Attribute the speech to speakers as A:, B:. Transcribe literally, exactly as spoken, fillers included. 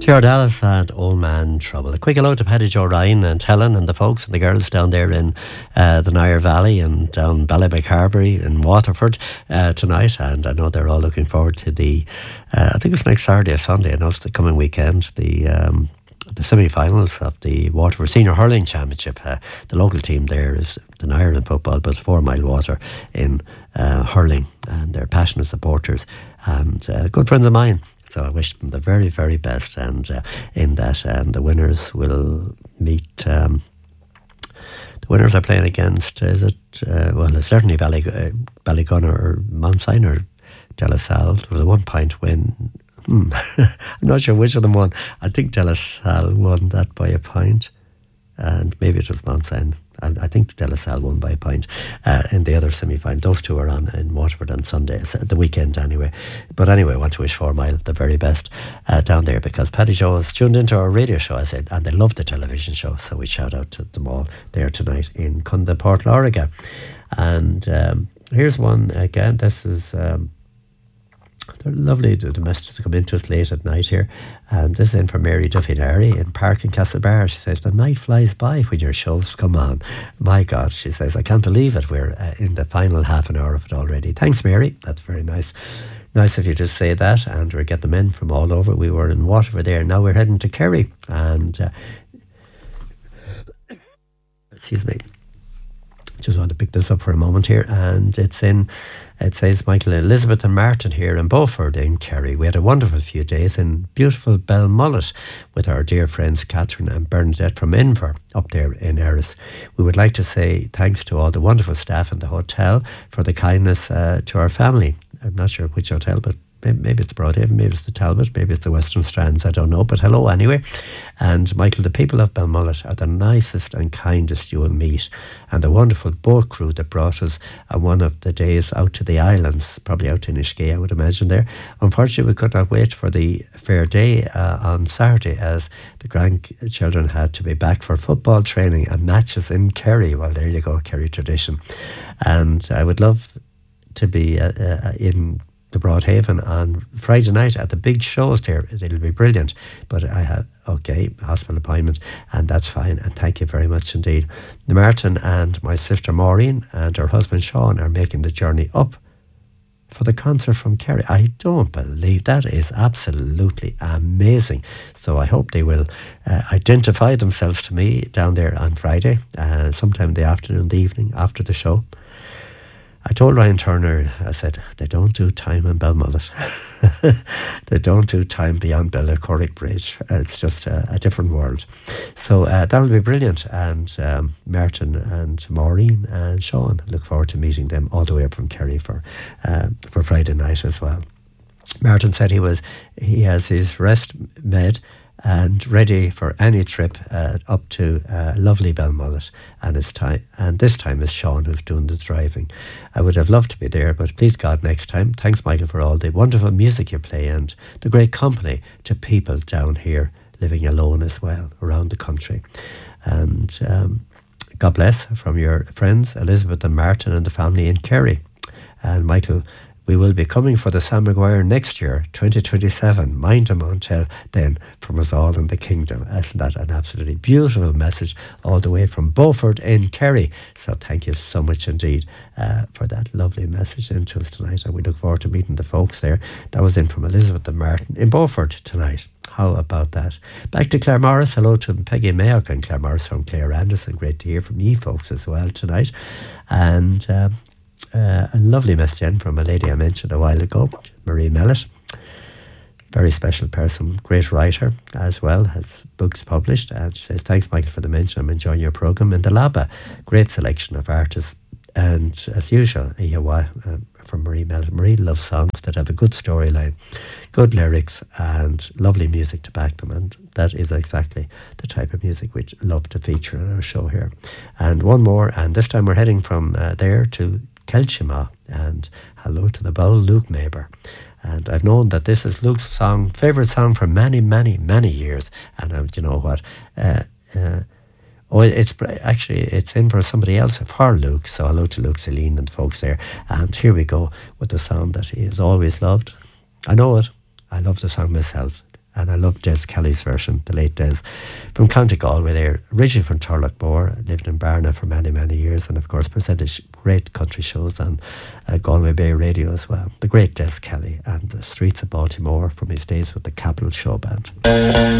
A: Gerard Ellis and Old Man Trouble. A quick hello to Paddy Joe Ryan and Helen and the folks and the girls down there in uh, the Nire Valley and down Ballymacarbery in Waterford uh, tonight. And I know they're all looking forward to the, uh, I think it's next Saturday or Sunday, I know it's the coming weekend, the um, the semi-finals of the Waterford Senior Hurling Championship. Uh, the local team there is the Nire in football, but Four Mile Water in uh, hurling, and they're passionate supporters and uh, good friends of mine. So I wish them the very, very best, and uh, in that, and the winners will meet. Um, the winners are playing against. Is it? Uh, well, it's certainly Bally, uh, Ballygunner or Mount Sinai or De La Salle. There was a one-point win. Hmm. I'm not sure which of them won. I think De La Salle won that by a point, and maybe it was Mount Sinai. I think De La Salle won by a point uh, in the other semi-final. Those two are on in Waterford on Sunday, the weekend anyway. But anyway, I want to wish Four Mile the very best uh, down there, because Paddy Joe has tuned into our radio show, I said, and they love the television show. So we shout out to them all there tonight in Cunda, Port Loriga. And um, here's one again. This is... Um, They're lovely, the messages come into us late at night here. And this is in from Mary Duffy Larry in Park in Castlebar. She says, the night flies by when your shows come on. My God, she says, I can't believe it. We're uh, in the final half an hour of it already. Thanks, Mary. That's very nice. Nice of you to say that. And we're getting them in from all over. We were in Waterford there. Now we're heading to Kerry. And, uh, excuse me. Just want to pick this up for a moment here, and it's in, it says Michael, Elizabeth and Martin here in Beaufort in Kerry. We had a wonderful few days in beautiful Belmullet with our dear friends Catherine and Bernadette from Inver up there in Erris. We would like to say thanks to all the wonderful staff in the hotel for the kindness uh, to our family. I'm not sure which hotel, but maybe it's the Broadhaven, maybe it's the Talbot, maybe it's the Western Strands, I don't know, but hello anyway. And Michael, the people of Belmullet are the nicest and kindest you will meet, and the wonderful boat crew that brought us on one of the days out to the islands, probably out to Inishkay, I would imagine there. Unfortunately, we could not wait for the fair day uh, on Saturday, as the grandchildren had to be back for football training and matches in Kerry. Well, there you go, Kerry tradition. And I would love to be uh, uh, in the Broadhaven on Friday night at the big shows there. It'll be brilliant. But I have, okay, hospital appointment, and that's fine. And thank you very much indeed. Martin and my sister Maureen and her husband Sean are making the journey up for the concert from Kerry. I don't believe that is absolutely amazing. So I hope they will uh, identify themselves to me down there on Friday, uh, sometime in the afternoon, the evening after the show. I told Ryan Turner, I said, they don't do time in Belmullet. They don't do time beyond Bellacorrick Bridge. It's just a, a different world. So uh, that will be brilliant. And um, Martin and Maureen and Sean, look forward to meeting them all the way up from Kerry for uh, for Friday night as well. Martin said he was he has his rest med and ready for any trip uh, up to uh, lovely Belmullet, and it's time. And this time it's Sean who's doing the driving. I would have loved to be there, but please God, next time. Thanks, Michael, for all the wonderful music you play and the great company to people down here living alone as well around the country. And um, God bless from your friends Elizabeth and Martin and the family in Kerry. And Michael, we will be coming for the Sam Maguire next year, twenty twenty-seven. Mind them until then, from us all in the kingdom. Isn't that an absolutely beautiful message all the way from Beaufort in Kerry? So thank you so much indeed uh, for that lovely message into us tonight. And we look forward to meeting the folks there. That was in from Elizabeth and Martin in Beaufort tonight. How about that? Back to Claire Morris. Hello to Peggy Mayock and Claire Morris from Claire Anderson. Great to hear from you folks as well tonight. And... Uh, Uh, a lovely message in from a lady I mentioned a while ago, Marie Mellett. Very special person, great writer as well, has books published. And she says, thanks, Michael, for the mention. I'm enjoying your programme. In the Laba, great selection of artists. And as usual, uh, from Marie Mellett. Marie loves songs that have a good storyline, good lyrics, and lovely music to back them. And that is exactly the type of music we'd love to feature on our show here. And one more, and this time we're heading from uh, there to Kelchima, and hello to the bowl, Luke Maber. And I've known that this is Luke's song, favourite song for many, many, many years. And um, you know what? Uh, uh, oh, it's actually, it's in for somebody else, for Luke. So hello to Luke, Celine and the folks there. And here we go with the song that he has always loved. I know it. I love the song myself. And I love Des Kelly's version, the late Des, from County Galway there, originally from Turlough, lived in Barna for many, many years, and of course presented sh- great country shows on uh, Galway Bay Radio as well. The great Des Kelly and the Streets of Baltimore from his days with the Capitol Show Band.